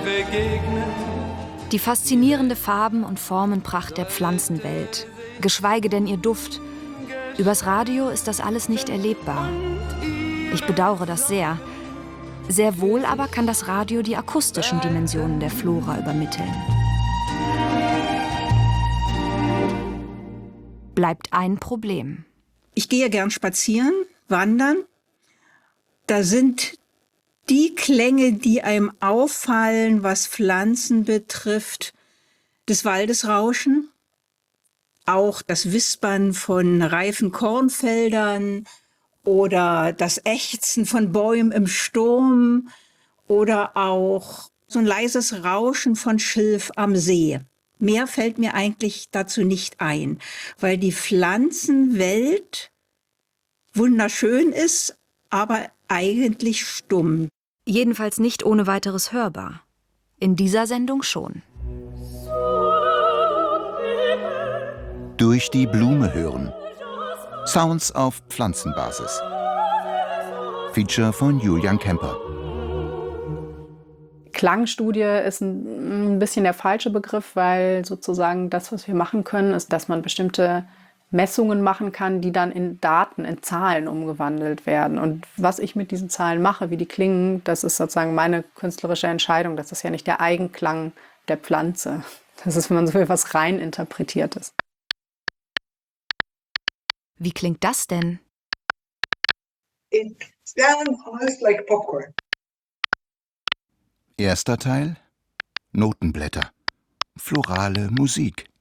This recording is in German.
begegnet. Die faszinierende Farben- und Formenpracht der Pflanzenwelt, geschweige denn ihr Duft. Übers Radio ist das alles nicht erlebbar. Ich bedauere das sehr. Sehr wohl aber kann das Radio die akustischen Dimensionen der Flora übermitteln. Bleibt ein Problem. Ich gehe gern spazieren, wandern. Da sind die Klänge, die einem auffallen, was Pflanzen betrifft, des Waldesrauschen, auch das Wispern von reifen Kornfeldern oder das Ächzen von Bäumen im Sturm oder auch so ein leises Rauschen von Schilf am See. Mehr fällt mir eigentlich dazu nicht ein, weil die Pflanzenwelt wunderschön ist, aber eigentlich stumm. Jedenfalls nicht ohne weiteres hörbar. In dieser Sendung schon. Durch die Blume hören. Sounds auf Pflanzenbasis. Feature von Julian Kemper. Klangstudie ist ein bisschen der falsche Begriff, weil sozusagen das, was wir machen können, ist, dass man bestimmte Messungen machen kann, die dann in Daten, in Zahlen umgewandelt werden. Und was ich mit diesen Zahlen mache, wie die klingen, das ist sozusagen meine künstlerische Entscheidung. Das ist ja nicht der Eigenklang der Pflanze. Das ist, wenn man so will, was rein interpretiertes. Wie klingt das denn? It sounds almost like popcorn. Erster Teil: Notenblätter. Florale Musik.